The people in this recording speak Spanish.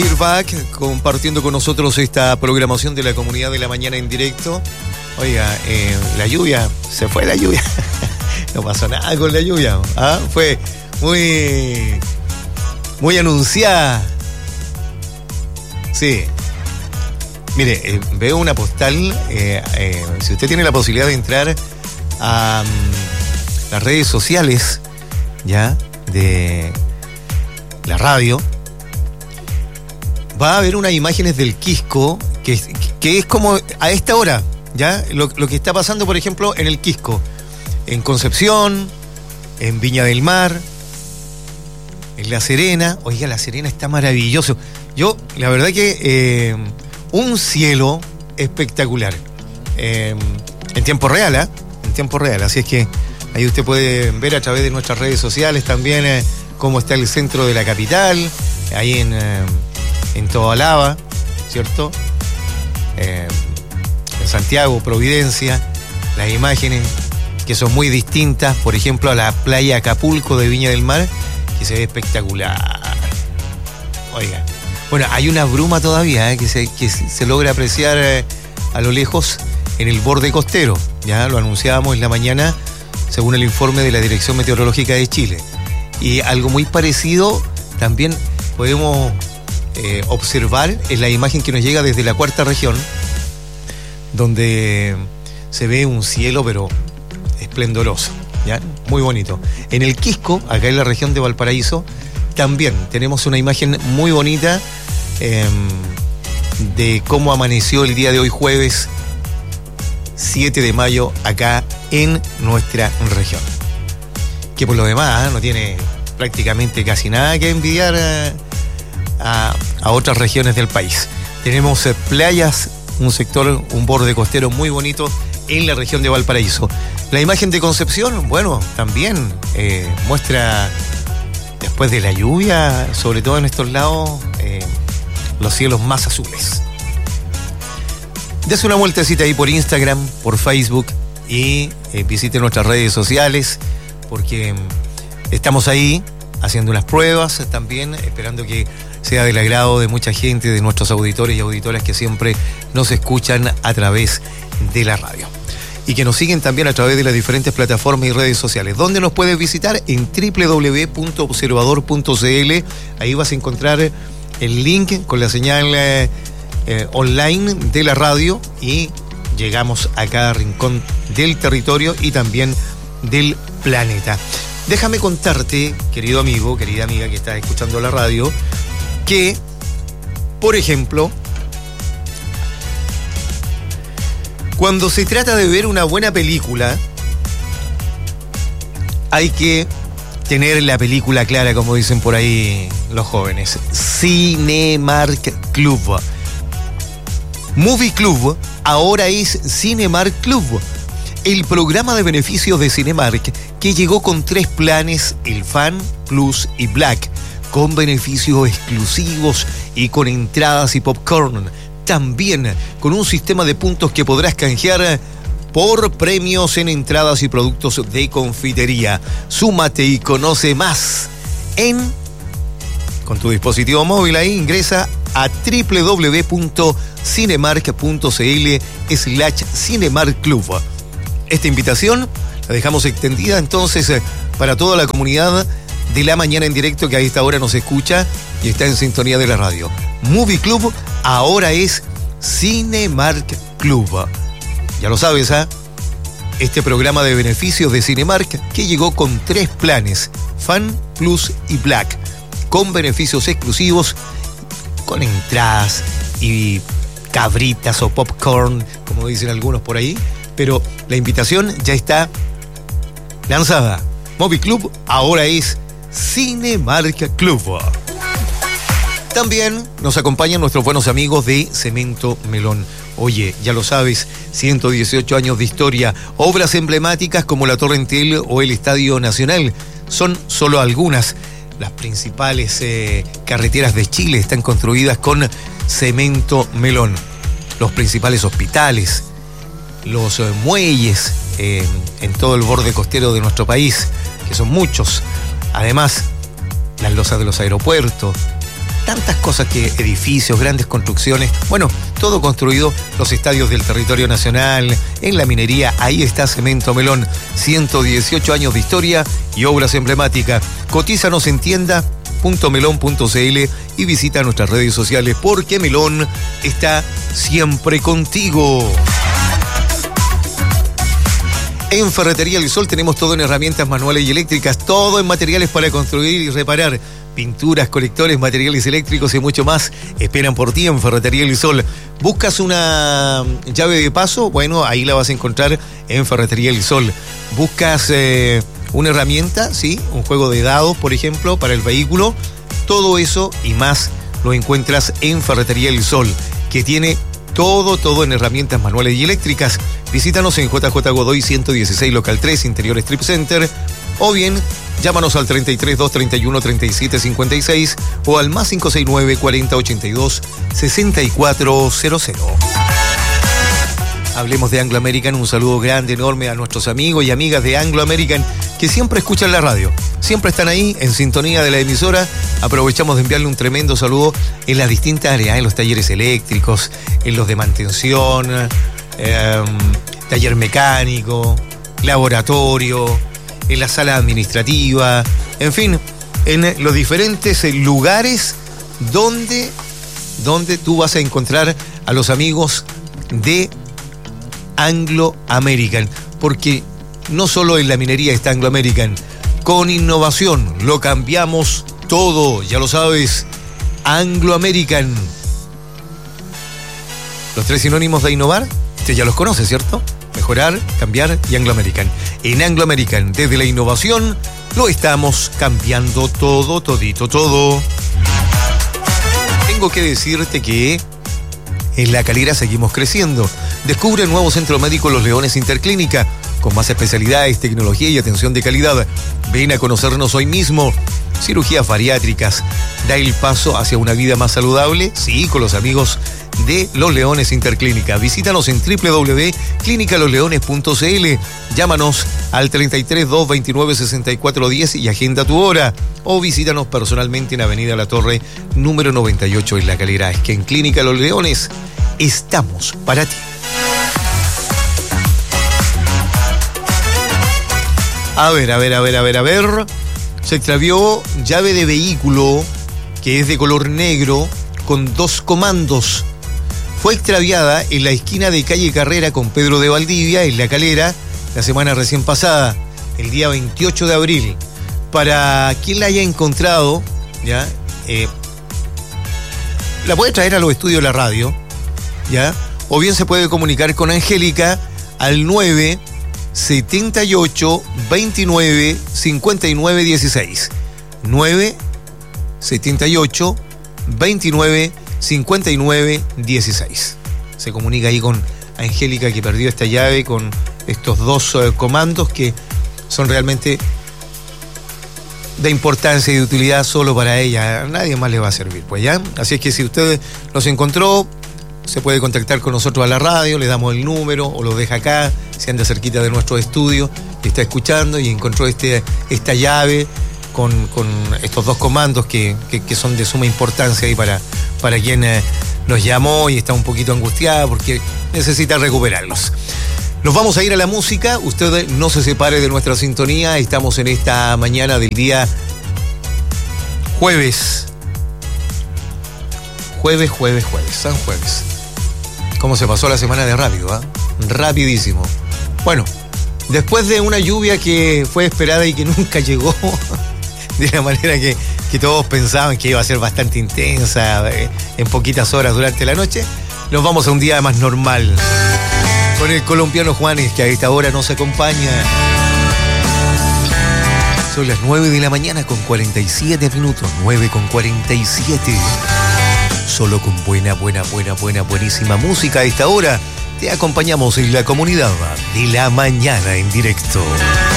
We're back, compartiendo con nosotros esta programación de la Comunidad de la Mañana en directo. Oiga, la lluvia, se fue la lluvia. No pasó nada con la lluvia. Fue muy anunciada. Sí. Mire, veo una postal. Si usted tiene la posibilidad de entrar a las redes sociales ya de la radio, va a haber unas imágenes del Quisco que es como a esta hora, ya lo que está pasando, por ejemplo, en el Quisco, en Concepción, en Viña del Mar, en La Serena. Oiga, La Serena está maravilloso. Yo, la verdad que un cielo espectacular en tiempo real, en tiempo real. Así es que ahí usted puede ver a través de nuestras redes sociales también cómo está el centro de la capital, ahí en Tobalaba, ¿cierto? En Santiago, Providencia, las imágenes que son muy distintas, por ejemplo, a la playa Acapulco de Viña del Mar, que se ve espectacular. Oiga, bueno, hay una bruma todavía que se logra apreciar a lo lejos en el borde costero. Ya lo anunciábamos en la mañana, según el informe de la Dirección Meteorológica de Chile. Y algo muy parecido también podemos observar en la imagen que nos llega desde la cuarta región, donde se ve un cielo pero esplendoroso, ¿ya? Muy bonito. En el Quisco, acá en la región de Valparaíso, también tenemos una imagen muy bonita de cómo amaneció el día de hoy, jueves 7 de mayo, acá en nuestra región. Que por lo demás no tiene prácticamente casi nada que envidiar a otras regiones del país. Tenemos playas, un sector, un borde costero muy bonito en la región de Valparaíso. La imagen de Concepción, bueno, también muestra, después de la lluvia, sobre todo en estos lados, los cielos más azules. Dese una vueltecita ahí por Instagram, por Facebook y visite nuestras redes sociales, porque estamos ahí haciendo unas pruebas también, esperando que sea del agrado de mucha gente, de nuestros auditores y auditoras que siempre nos escuchan a través de la radio. Y que nos siguen también a través de las diferentes plataformas y redes sociales. ¿Dónde nos puedes visitar? En www.observador.cl. Ahí vas a encontrar el link con la señal online de la radio y llegamos a cada rincón del territorio y también del planeta. Déjame contarte, querido amigo, querida amiga que estás escuchando la radio, que, por ejemplo, cuando se trata de ver una buena película, hay que tener la película clara, como dicen por ahí los jóvenes. Cinemark Club. Movie Club ahora es Cinemark Club, el programa de beneficios de Cinemark que llegó con 3 planes, el Fan, Plus y Black, con beneficios exclusivos y con entradas y popcorn. También con un sistema de puntos que podrás canjear por premios en entradas y productos de confitería. Súmate y conoce más con tu dispositivo móvil. Ahí ingresa a www.cinemark.cl/Cinemark Club. Esta invitación la dejamos extendida entonces para toda la comunidad de la mañana en directo que a esta hora nos escucha y está en sintonía de la radio. Movie Club ahora es Cinemark Club. Ya lo sabes, este programa de beneficios de Cinemark que llegó con 3 planes, Fan, Plus y Black, con beneficios exclusivos, con entradas y cabritas o popcorn, como dicen algunos por ahí, pero la invitación ya está lanzada. Movie Club ahora es Cinemark Club. También nos acompañan nuestros buenos amigos de Cemento Melón. Oye, ya lo sabes, 118 años de historia, obras emblemáticas como la Torre Entel o el Estadio Nacional. Son solo algunas. Las principales carreteras de Chile están construidas con Cemento Melón. Los principales hospitales, los muelles en todo el borde costero de nuestro país, que son muchos. Además, las losas de los aeropuertos. tantas cosas, que edificios, grandes construcciones, bueno, todo construido, los estadios del territorio nacional, en la minería, ahí está Cemento Melón, 118 años de historia y obras emblemáticas. Cotízanos en tienda.melon.cl y visita nuestras redes sociales, porque Melón está siempre contigo. En Ferretería El Sol tenemos todo en herramientas manuales y eléctricas, todo en materiales para construir y reparar. Pinturas, colectores, materiales eléctricos y mucho más esperan por ti en Ferretería El Sol. ¿Buscas una llave de paso? Bueno, ahí la vas a encontrar en Ferretería El Sol. ¿Buscas una herramienta? Sí, un juego de dados, por ejemplo, para el vehículo. Todo eso y más lo encuentras en Ferretería El Sol, que tiene todo en herramientas manuales y eléctricas. Visítanos en JJ Godoy 116, local 3, Interior Strip Center, o bien llámanos al 33 231 37 56 o al más 569 40 82 6400. Hablemos de Anglo American. Un saludo grande, enorme a nuestros amigos y amigas de Anglo American que siempre escuchan la radio, siempre están ahí en sintonía de la emisora. Aprovechamos de enviarle un tremendo saludo en las distintas áreas, en los talleres eléctricos, en los de mantención, taller mecánico, laboratorio, en la sala administrativa, en fin, en los diferentes lugares donde tú vas a encontrar a los amigos de Anglo American, porque no solo en la minería está Anglo American, con innovación lo cambiamos todo, ya lo sabes, Anglo American. Los tres sinónimos de innovar, usted ya los conoce, ¿cierto? Mejorar, cambiar y Anglo American. En Anglo American, desde la innovación, lo estamos cambiando todo, todito, todo. Tengo que decirte que en La Calera seguimos creciendo. Descubre el nuevo Centro Médico Los Leones Interclínica, con más especialidades, tecnología y atención de calidad. Ven a conocernos hoy mismo. Cirugías bariátricas. Da el paso hacia una vida más saludable, sí, con los amigos de Los Leones Interclínica. Visítanos en www.clinicalosleones.cl. Llámanos al 33 229 6410 y agenda tu hora. O visítanos personalmente en Avenida La Torre, número 98 en La Calera. Es que en Clínica Los Leones estamos para ti. A ver. Se extravió llave de vehículo que es de color negro con 2 comandos. Fue extraviada en la esquina de calle Carrera con Pedro de Valdivia, en La Calera, la semana recién pasada, el día 28 de abril. Para quien la haya encontrado, ¿ya? La puede traer a los estudios de la radio, ¿ya? O bien se puede comunicar con Angélica al 978 29 59 16. 978 29 59 16. Se comunica ahí con Angélica, que perdió esta llave con estos 2 comandos que son realmente de importancia y de utilidad solo para ella. A nadie más le va a servir, pues, ¿ya? Así es que si usted nos encontró, se puede contactar con nosotros a la radio, le damos el número o lo deja acá, si anda cerquita de nuestro estudio y está escuchando y encontró esta llave con estos 2 comandos que son de suma importancia ahí para quien nos llamó y está un poquito angustiada porque necesita recuperarlos. Nos vamos a ir a la música. Usted no se separe de nuestra sintonía. Estamos en esta mañana del día jueves. San Jueves. ¿Cómo se pasó la semana de rápido, ah? Rapidísimo. Bueno, después de una lluvia que fue esperada y que nunca llegó, de la manera que todos pensaban que iba a ser bastante intensa, en poquitas horas durante la noche, nos vamos a un día más normal. Con el colombiano Juanes, que a esta hora nos acompaña. Son las 9 de la mañana con 47 minutos. 9:47. Solo con buenísima música a esta hora. Te acompañamos en la comunidad de la mañana en directo.